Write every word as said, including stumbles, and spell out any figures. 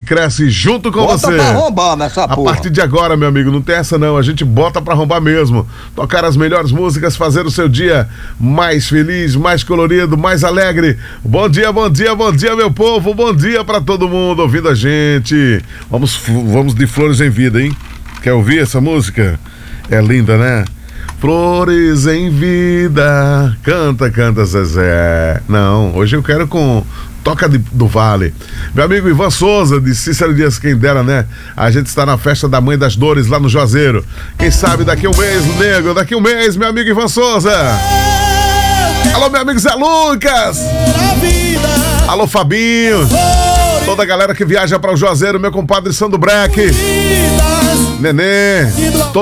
cresce junto com bota você. Bota pra arrombar nessa A porra. partir de agora, meu amigo, não tem essa não, a gente bota pra arrombar mesmo. Tocar as melhores músicas, fazer o seu dia mais feliz, mais colorido, mais alegre. Bom dia, bom dia, bom dia, meu povo, bom dia pra todo mundo ouvindo a gente. Vamos, vamos de Flores em Vida, hein? Quer ouvir essa música? É linda, né? Flores em Vida, canta, canta Zezé. Não, hoje eu quero com Toca de, do Vale. Meu amigo Ivan Souza, de Cícero Dias, quem dera, né? A gente está na festa da Mãe das Dores lá no Juazeiro. Quem sabe daqui um mês, nego, daqui um mês, meu amigo Ivan Souza. Alô, meu amigo Zé Lucas. Alô, Fabinho. Toda a galera que viaja para o Juazeiro, meu compadre Sandro Breck. Nenê.